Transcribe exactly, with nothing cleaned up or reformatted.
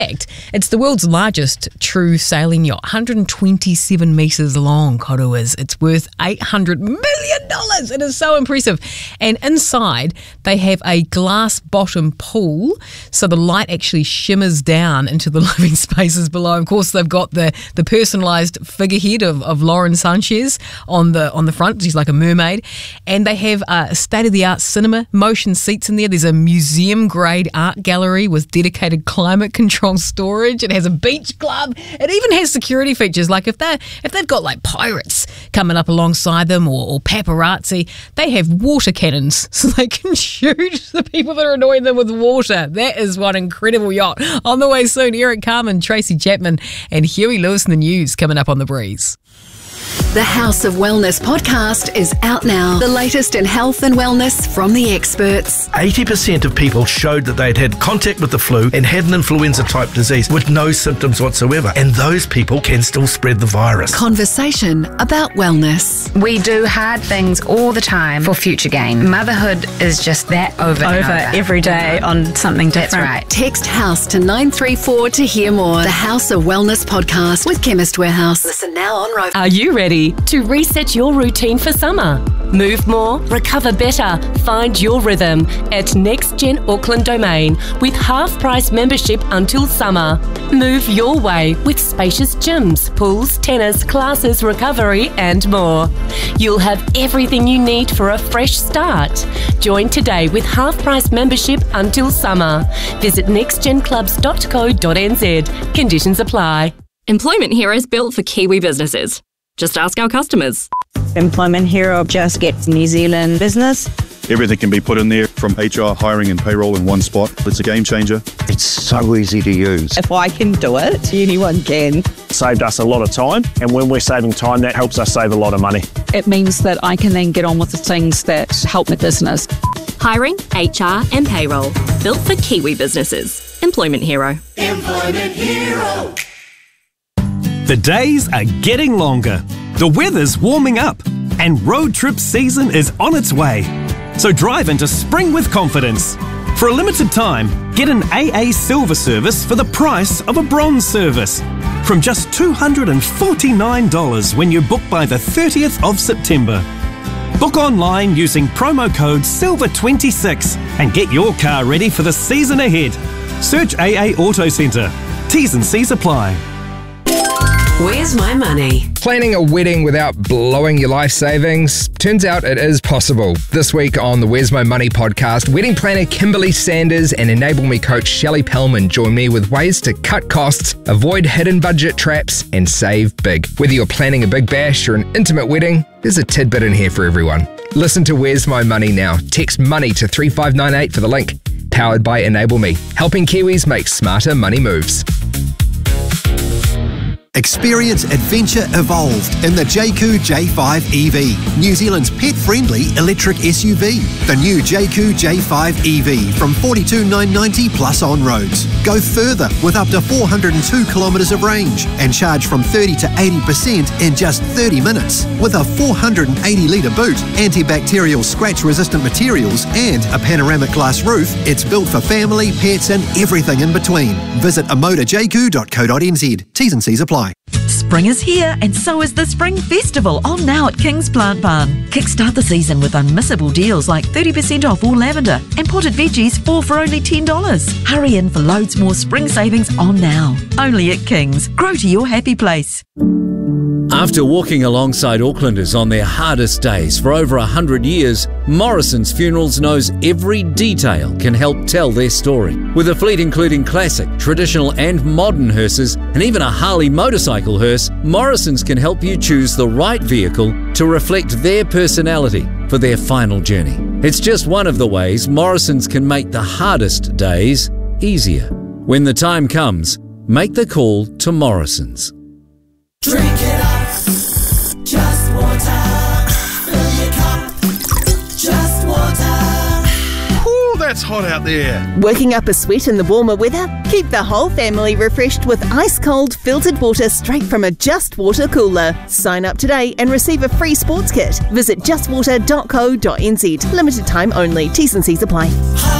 It's the world's largest true sailing yacht, one hundred twenty-seven metres long, Koru is. It's worth eight hundred million dollars. It is so impressive. And inside, they have a glass bottom pool, so the light actually shimmers down into the living spaces below. Of course, they've got the, the personalised figurehead of, of Lauren Sanchez on the on the front. She's like a mermaid. And they have a state-of-the-art cinema, motion seats in there. There's a museum-grade art gallery with dedicated climate control storage. It has a beach club. It even has security features, like if they if they've got like pirates coming up alongside them or, or paparazzi, they have water cannons so they can shoot the people that are annoying them with water. That is one incredible yacht. On the way soon, Eric Carmen, Tracy Chapman, and Huey Lewis in the news coming up on The Breeze. The House of Wellness podcast is out now. The latest in health and wellness from the experts. eighty percent of people showed that they'd had contact with the flu and had an influenza-type disease with no symptoms whatsoever. And those people can still spread the virus. Conversation about wellness. We do hard things all the time for future gain. Motherhood is just that over and over. over. Every day on something different. That's right. Text HOUSE to nine three four to hear more. The House of Wellness podcast with Chemist Warehouse. Listen now on Rover. Are you ready to reset your routine for summer? Move more, recover better, find your rhythm at Next Gen Auckland Domain with half-price membership until summer. Move your way with spacious gyms, pools, tennis, classes, recovery and more. You'll have everything you need for a fresh start. Join today with half-price membership until summer. Visit next gen clubs dot co dot n z. Conditions apply. Employment Hero is built for Kiwi businesses. Just ask our customers. Employment Hero just gets New Zealand business. Everything can be put in there, from H R, hiring and payroll in one spot. It's a game changer. It's so easy to use. If I can do it, anyone can. Saved us a lot of time, and when we're saving time, that helps us save a lot of money. It means that I can then get on with the things that help my business. Hiring, H R and payroll. Built for Kiwi businesses. Employment Hero. Employment Hero. The days are getting longer, the weather's warming up, and road trip season is on its way. So drive into spring with confidence. For a limited time, get an A A Silver service for the price of a Bronze service, from just two hundred forty-nine dollars when you book by the thirtieth of September. Book online using promo code silver twenty-six and get your car ready for the season ahead. Search A A Auto Centre. T's and C's apply. Where's my money? Planning a wedding without blowing your life savings? Turns out it is possible. This week on the Where's My Money podcast, wedding planner Kimberly Sanders and Enable Me coach Shelley Pellman join me with ways to cut costs, avoid hidden budget traps, and save big. Whether you're planning a big bash or an intimate wedding, there's a tidbit in here for everyone. Listen to Where's My Money now. Text money to three five nine eight for the link. Powered by Enable Me, helping Kiwis make smarter money moves. Experience adventure evolved in the Jayco J five E V, New Zealand's pet-friendly electric S U V. The new Jayco J five E V from forty-two thousand nine hundred ninety dollars plus on roads. Go further with up to four hundred two kilometres of range and charge from thirty to eighty percent in just thirty minutes. With a four hundred eighty litre boot, antibacterial scratch-resistant materials and a panoramic glass roof, it's built for family, pets and everything in between. Visit amoda jayco dot co dot n z. T's and C's apply. Spring is here and so is the Spring Festival, on now at King's Plant Barn. Kickstart the season with unmissable deals like thirty percent off all lavender and potted veggies, four for only ten dollars. Hurry in for loads more spring savings on now. Only at King's. Grow to your happy place. After walking alongside Aucklanders on their hardest days for over a hundred years, Morrison's Funerals knows every detail can help tell their story. With a fleet including classic, traditional and modern hearses, and even a Harley motorcycle hearse, Morrison's can help you choose the right vehicle to reflect their personality for their final journey. It's just one of the ways Morrison's can make the hardest days easier. When the time comes, make the call to Morrison's. Drink it up, just water. Fill your cup, just water. Ooh, that's hot out there. Working up a sweat in the warmer weather? Keep the whole family refreshed with ice-cold filtered water straight from a Just Water cooler. Sign up today and receive a free sports kit. Visit just water dot co dot n z. Limited time only. T's and C's apply.